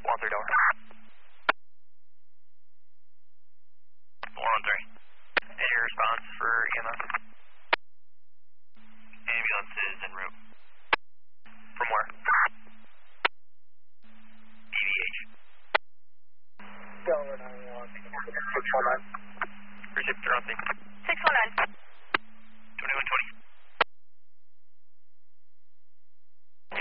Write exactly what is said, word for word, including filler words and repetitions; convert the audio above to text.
one three door. one three. Any response for E M S? Ambulance is en route. From where? D V H. Delaware nine one one. Received, they're on scene.